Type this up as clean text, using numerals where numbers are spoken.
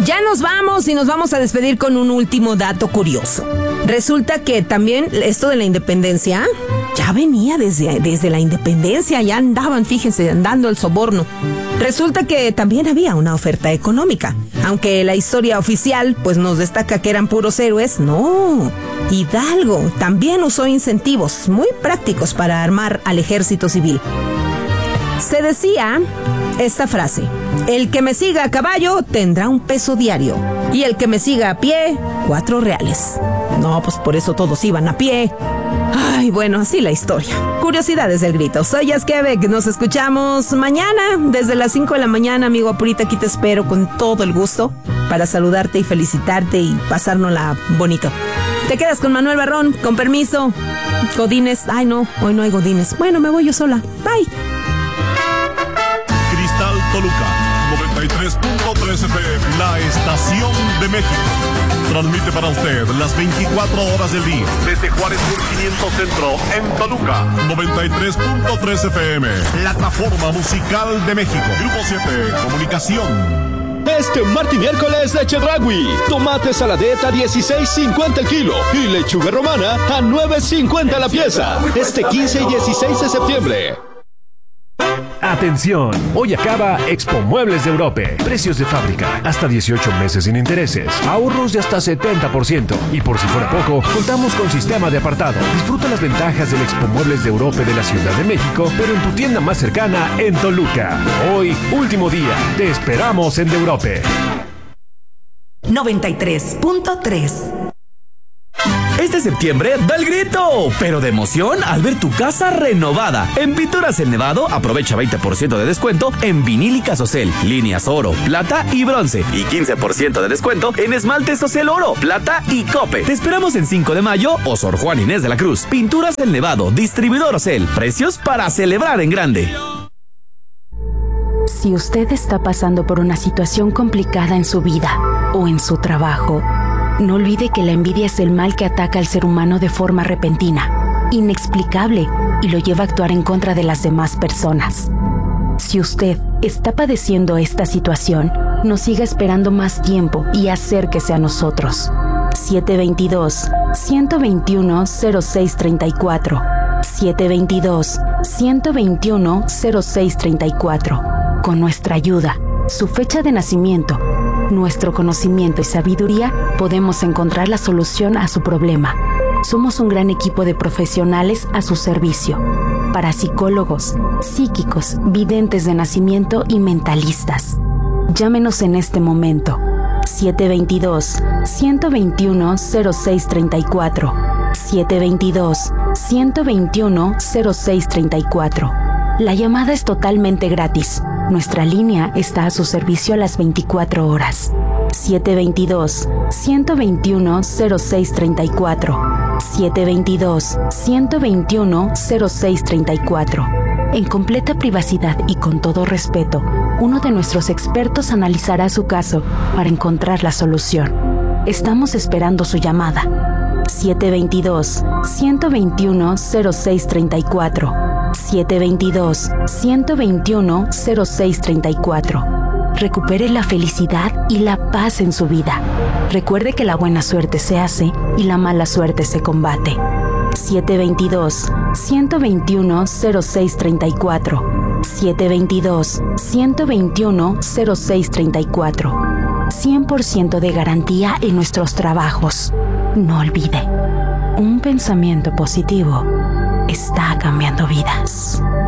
Ya nos vamos y nos vamos a despedir con un último dato curioso. Resulta que también esto de la independencia ya venía desde la independencia, ya andaban, fíjense, andando el soborno. Resulta que también había una oferta económica. Aunque la historia oficial pues nos destaca que eran puros héroes, no. Hidalgo también usó incentivos muy prácticos para armar al ejército civil. Se decía esta frase: el que me siga a caballo tendrá un peso diario, y el que me siga a pie, 4 reales. No, pues por eso todos iban a pie. Ay, bueno, así la historia. Curiosidades del grito. Soy Yazquebek, nos escuchamos mañana desde las 5 de la mañana, amigo Apurita. Aquí te espero con todo el gusto para saludarte y felicitarte y pasárnosla bonito. Te quedas con Manuel Barrón, con permiso. Godines, ay no, hoy no hay Godines. Bueno, me voy yo sola. Bye. Cristal Toluca, 93.3 FM, la estación de México. Transmite para usted las 24 horas del día. Desde Juárez Sur 500 Centro, en Toluca, 93.3 FM, plataforma musical de México. Grupo 7, Comunicación. Este martes y miércoles de Chedraui, tomate saladeta 16.50 el kilo y lechuga romana a 9.50 la pieza. Este 15 y 16 de septiembre. Atención, hoy acaba Expo Muebles de Europe. Precios de fábrica, hasta 18 meses sin intereses, ahorros de hasta 70%. Y por si fuera poco, contamos con sistema de apartado. Disfruta las ventajas del Expo Muebles de Europe de la Ciudad de México, pero en tu tienda más cercana en Toluca. Hoy, último día, te esperamos en de Europe. 93.3. Este septiembre da el grito, pero de emoción al ver tu casa renovada. En Pinturas El Nevado aprovecha 20% de descuento en vinílicas Ocel, líneas oro, plata y bronce, y 15% de descuento en esmaltes Ocel oro, plata y cope. Te esperamos en 5 de mayo o Sor Juan Inés de la Cruz. Pinturas El Nevado, distribuidor Ocel, precios para celebrar en grande. Si usted está pasando por una situación complicada en su vida o en su trabajo, no olvide que la envidia es el mal que ataca al ser humano de forma repentina, inexplicable, y lo lleva a actuar en contra de las demás personas. Si usted está padeciendo esta situación, no siga esperando más tiempo y acérquese a nosotros. 722-121-0634. 722-121-0634. Con nuestra ayuda, su fecha de nacimiento, nuestro conocimiento y sabiduría, podemos encontrar la solución a su problema. Somos un gran equipo de profesionales a su servicio, parapsicólogos, psíquicos, videntes de nacimiento y mentalistas. Llámenos en este momento. 722-121-0634. 722-121-0634. La llamada es totalmente gratis. Nuestra línea está a su servicio a las 24 horas. 722-121-0634. 722-121-0634. En completa privacidad y con todo respeto, uno de nuestros expertos analizará su caso para encontrar la solución. Estamos esperando su llamada. 722-121-0634. 722-121-0634. Recupere la felicidad y la paz en su vida. Recuerde que la buena suerte se hace y la mala suerte se combate. 722-121-0634. 722-121-0634. 100% de garantía en nuestros trabajos. No olvide, un pensamiento positivo está cambiando vidas.